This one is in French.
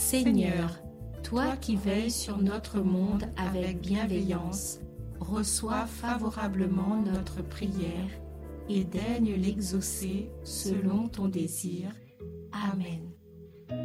Seigneur, toi qui veilles sur notre monde avec bienveillance, reçois favorablement notre prière et daigne l'exaucer selon ton désir. Amen.